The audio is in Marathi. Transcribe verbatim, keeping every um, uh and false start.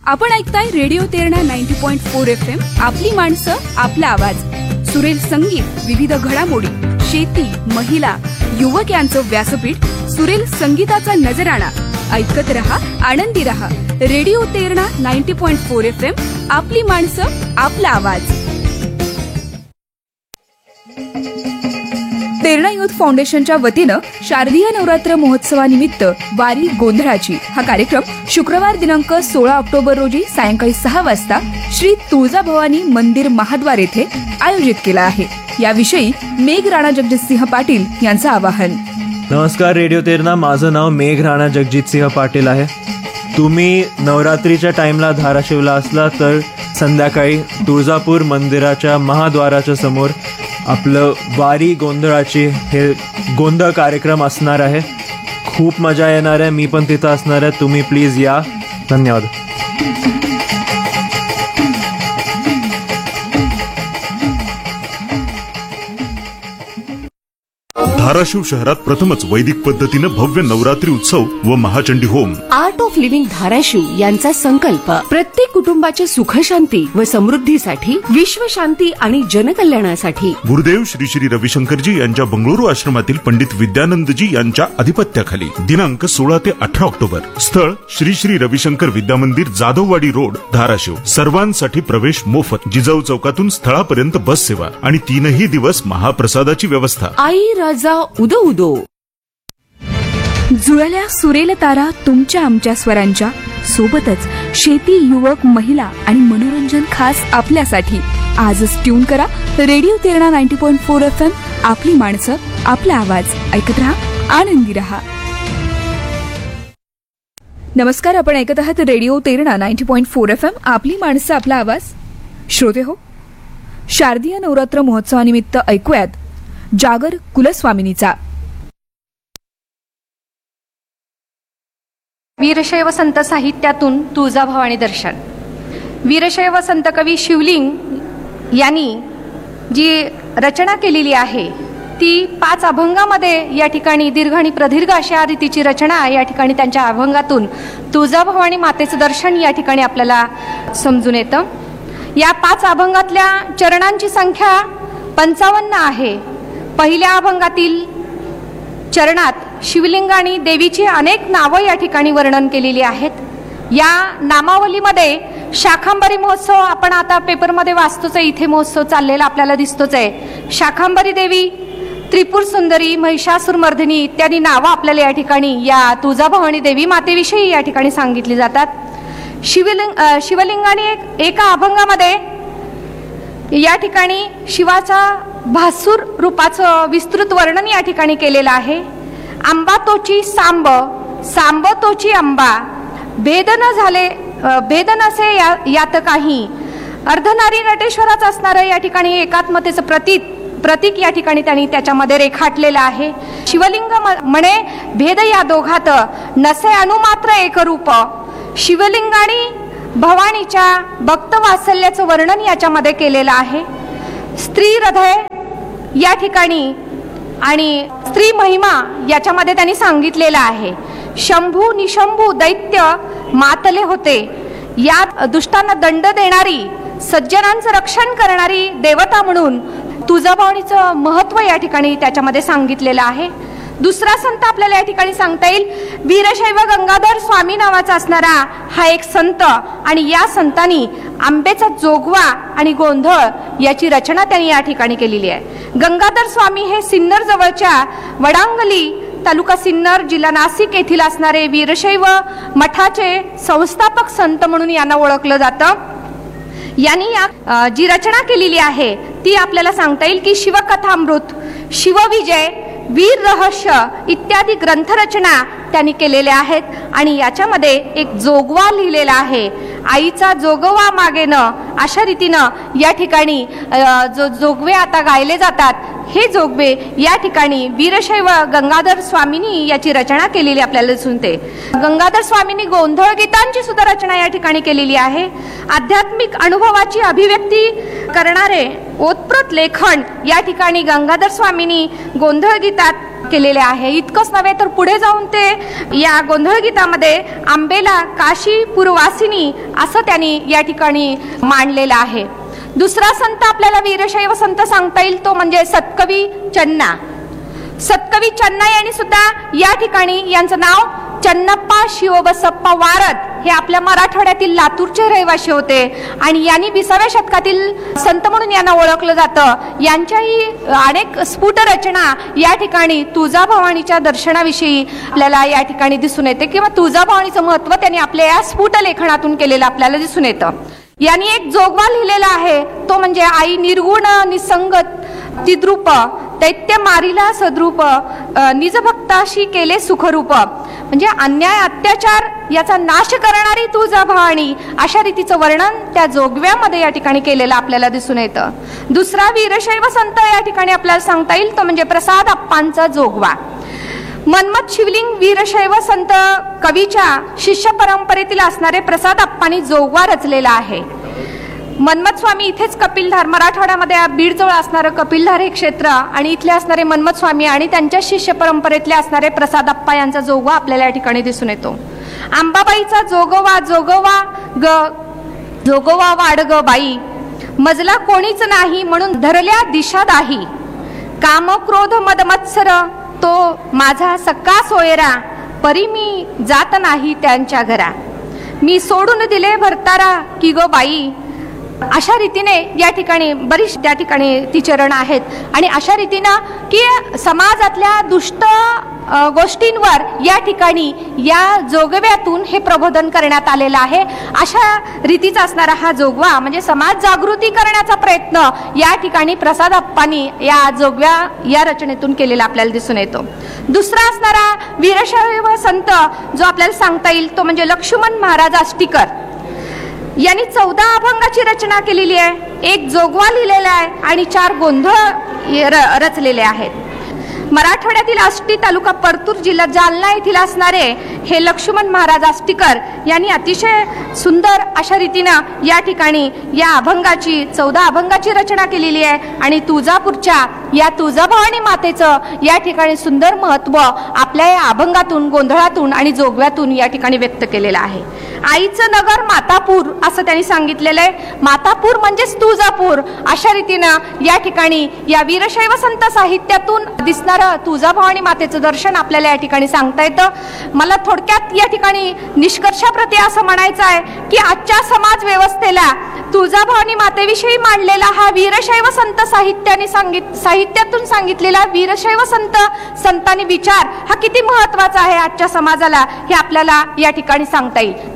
आपण ऐकताय radio Terna ninety point four F M. आपली माणसं, आपला आवाज. सुरेल संगीत, विविध घडामोडी, शेती, महिला, युवक यांचं व्यासपीठ. सुरेल संगीताचा नजराणा. ऐकत रहा, आनंदी रहा. Radio Terna ninety point four F M. आपली माणसं, आपला आवाज. तेरणा युथ फाउंडेशनच्या वतीनं शारदीय नवरात्र महोत्सवानिमित्त वारी गोंधळाची हा कार्यक्रम शुक्रवार दिनांक सोळा ऑक्टोबर रोजी सायंकाळी सहा वाजता श्री तुळजाभवानी मंदिर महाद्वार येथे आयोजित केला आहे. याविषयी मेघ राणा जगजितसिंह पाटील यांचं आवाहन. नमस्कार रेडिओ तेरणा, माझं नाव मेघ राणा जगजितसिंह पाटील आहे. तुम्ही नवरात्रीच्या टाइमला धाराशिवला असला तर संध्याकाळी तुळजापूर मंदिराच्या महाद्वाराच्या समोर आपलं वारी गोंधळाची हे गोंधळ कार्यक्रम असणार आहे. खूप मजा येणार आहे. मी पण तिथं असणार आहे. तुम्ही प्लीज या. धन्यवाद. धाराशिव शहरात प्रथमच वैदिक पद्धतीनं भव्य नवरात्री उत्सव व Mahachandi home. Art of living Dharashiv यांचा संकल्प प्रत्येक कुटुंबाच्या सुखशांती व समृद्धीसाठी, विश्वशांती आणि जनकल्याणासाठी. गुरुदेव श्री श्री रविशंकरजी यांच्या बंगळुरू आश्रमातील पंडित विद्यानंदजी यांच्या अधिपत्याखाली दिनांक सोळा ते अठरा ऑक्टोबर. स्थळ श्री श्री रविशंकर विद्या मंदिर, जाधववाडी रोड, धाराशिव. सर्वांसाठी प्रवेश मोफत. जिजाऊ चौकातून स्थळापर्यंत बस सेवा आणि तीनही दिवस महाप्रसादाची व्यवस्था. आई राजा उदो उदो. जुळल्या सुरेल तारा तुमच्या आमच्या स्वरांच्या सोबतच शेती, युवक, महिला आणि मनोरंजन खास आपल्यासाठी. आजच ट्यून करा radio Terna ninety point four F M. आपली माणसं, आपला आवाज. ऐकत रहा, आनंदी रहा. नमस्कार, आपण ऐकत आहात radio Terna ninety point four F M. आपली माणसं, आपला आवाज. श्रोते हो, शारदीय नवरात्र महोत्सवानिमित्त ऐकूयात जागर कुलस्वामिनीचा. वीरशैव संत साहित्यातून तुळजाभवानी दर्शन. वीरशैव संत कवी शिवलिंग यांनी जी रचना केलेली आहे ती पाच अभंगामध्ये या ठिकाणी दीर्घ आणि प्रदीर्घ अशा रीतीची रचना या ठिकाणी त्यांच्या अभंगातून तुळजाभवानी मातेचं दर्शन या ठिकाणी आपल्याला समजून येतं. या पाच अभंगातल्या चरणांची संख्या पंचावन्न आहे. पहिल्या अभंगातील चरणात शिवलिंग आणि देवीची अनेक नावं या ठिकाणी वर्णन केलेली आहेत. या नामावलीमध्ये शाखांबरी महोत्सव आपण आता पेपरमध्ये वाचतोच आहे. इथे महोत्सव चाललेला आपल्याला दिसतोच आहे. शाखांबरी देवी, त्रिपुर सुंदरी, महिषासुरमर्दिनी इत्यादी नावं आपल्याला या ठिकाणी या तुळजाभवानी देवी मातेविषयी या ठिकाणी सांगितली जातात. शिवलिंग शिवलिंगाने एक एका अभंगामध्ये या ठिकाणी शिवाचा भासूर रूपाचं विस्तृत वर्णन या ठिकाणी केलेलं आहे. आंबा तोची सांब, सांब तोची आंबा, भेद न झाले भेद नसे या, यात काही. अर्धनारी नटेश्वराचं असणारं या ठिकाणी एकात्मतेचं प्रतीक प्रतीक या ठिकाणी त्यांनी त्याच्यामध्ये रेखाटलेलं आहे. शिवलिंग म्हणे भेद या दोघात, नसे अनुमात्र एक रूप. शिवलिंगाने भवानीच्या भक्त वात्सल्याचं वर्णन याच्यामध्ये केलेलं आहे. स्त्री हृदय या ठिकाणी आणि स्त्री महिमा याच्यामध्ये त्यांनी सांगितलेलं आहे. शंभू निशंभू दैत्य मातले होते. यात दुष्टांना दंड देणारी, सज्जनांचं रक्षण करणारी देवता म्हणून तुळजाभवानीचं महत्त्व या ठिकाणी त्याच्यामध्ये सांगितलेलं आहे. दुसरा संत आपल्याला या ठिकाणी सांगता येईल वीरशैव गंगाधर स्वामी नावाचा असणारा हा एक संत. आणि या संतांनी आंबेचा जोगवा आणि गोंधळ याची रचना त्यांनी या ठिकाणी केलेली आहे. गंगाधर स्वामी हे सिन्नर जवळच्या वडांगली, तालुका सिन्नर, जिल्हा नाशिक येथील असणारे वीरशैव मठाचे संस्थापक संत म्हणून यांना ओळखलं जातं. यांनी या जी रचना केलेली आहे ती आपल्याला सांगता येईल की शिवकथामृत, शिवविजय, वीर रहस्य इत्यादी ग्रंथरचना त्यांनी केलेल्या आहेत. आणि याच्यामध्ये एक जोगवा लिहिलेला आहे. आईचा जोगवा मागेन अशा रीतीनं या ठिकाणी जो जोगवे आता गायले जातात हे जोगवे या ठिकाणी वीरशैव गंगाधर स्वामींनी याची रचना केलेली आपल्याला दिसून येते. गंगाधर स्वामींनी गोंधळ गीतांची सुद्धा रचना या ठिकाणी केलेली आहे. आध्यात्मिक अनुभवाची अभिव्यक्ती करणारे ओतप्रोत लेखन या ठिकाणी गंगाधर स्वामींनी गोंधळ गीतात केलेले आहे. इतकंच नव्हे तर पुढे जाऊन ते या गोंधळ गीतामध्ये आंबेला काशी पूर्वासिनी असं त्यांनी या ठिकाणी मांडलेलं आहे. दुसरा संत आपल्याला वीरशैव संत सांगता येईल तो म्हणजे सतकवी चन्ना. सतकवी चन्ना यांनी सुद्धा या ठिकाणी, यांचं नाव चन्नप्पा शिवबसप्पा वारद, हे आपल्या मराठवाड्यातील लातूरचे रहिवासी होते आणि यांनी विसाव्या शतकातील संत म्हणून यांना ओळखलं जातं. यांच्याही अनेक स्फुट रचना या ठिकाणी तुळजाभवानीच्या दर्शनाविषयी आपल्याला या ठिकाणी दिसून येते किंवा तुळजाभवानीचं महत्त्व त्यांनी आपल्या या स्फुट लेखनातून केलेलं आपल्याला दिसून येतं. यांनी एक जोगवा लिहिलेला आहे तो म्हणजे आई निर्गुण निसंग तिद्रूप दैत्य मारिला सद्रूप निजभक्ताशी केले सुखरूप. म्हणजे अन्याय अत्याचार याचा नाश करणारी तुळजाभवानी अशा रीतीचं वर्णन त्या जोगव्यामध्ये या ठिकाणी केलेलं आपल्याला दिसून येतं. दुसरा वीरशैव संत या ठिकाणी आपल्याला सांगता येईल तो म्हणजे प्रसाद अप्पांचा जोगवा. मनमथ शिवलिंग वीरशैव संत कवीच्या शिष्य परंपरेतील असणारे प्रसाद अप्पांनी जोगवा रचलेला आहे. मनमथ स्वामी इथेच कपिलधार, मराठवाड्यामध्ये बीडजवळ असणारं कपिलधार हे क्षेत्र आणि इथले असणारे मनमथ स्वामी आणि त्यांच्या शिष्य परंपरेतले असणारे प्रसाद अप्पा यांचा जोगवा आपल्याला या ठिकाणी दिसून येतो. आंबाबाईचा जोगवा जोगवा ग जोगवा वाड ग बाई, मजला कोणीच नाही म्हणून धरल्या दिशा दाही, काम क्रोध मद मत्सर तो माझा सक्का सोयरा, परी मी जात नाही त्यांच्या घरा, मी सोडून दिले भरतारा की गो बाई. अशा रीतीने या ठिकाणी बरीच त्या ठिकाणी ती चरण आहेत आणि अशा रीतीनं की समाजातल्या दुष्ट गोष्टींवर या ठिकाणी या जोगव्यातून हे प्रबोधन करण्यात आलेलं आहे. अशा रीतीचा असणारा हा जोगवा म्हणजे समाज जागृती करण्याचा प्रयत्न या ठिकाणी प्रसाद अप्पांनी या जोगव्या या रचनेतून केलेला आपल्याला दिसून येतो. दुसरा असणारा वीरशैव संत जो आपल्याला सांगता येईल तो म्हणजे लक्ष्मण महाराज आष्टीकर. यांनी चौदा अभंगाची रचना केलेली आहे, एक जोगवा लिहिलेला आहे आणि चार गोंधळ रचलेले आहेत. मराठवाड्यातील आष्टी तालुका परतूर जिल्हा जालना येथील असणारे हे लक्ष्मण महाराज आष्टीकर यांनी अतिशय सुंदर अशा रीतीनं या ठिकाणी या अभंगाची चौदा अभंगाची रचना केलेली आहे आणि तुळजापूरच्या या तुळजाभवानी मातेचं या ठिकाणी सुंदर महत्त्व आपल्या या अभंगातून, गोंधळातून आणि जोगव्यातून या ठिकाणी व्यक्त केलेलं आहे. आईचं नगर मातापूर असं त्यांनी सांगितलेलं आहे. मातापूर म्हणजेच तुळजापूर. अशा रीतीनं या ठिकाणी या वीरशैव संत साहित्यातून दिसणारं तुळजाभवानी मातेचं दर्शन आपल्याला या ठिकाणी सांगता येतं. मला थोडक्यात या ठिकाणी निष्कर्षाप्रती असं म्हणायचं आहे की आजच्या समाज व्यवस्थेला तुळजाभवानी मातेविषयी मांडलेला हा वीरशैव संत साहित्याने सांगित साहित्यातून सांगितलेला वीरशैव संत संतांनी विचार हा किती महत्वाचा आहे आजच्या समाजाला हे आपल्याला या ठिकाणी सांगता येईल.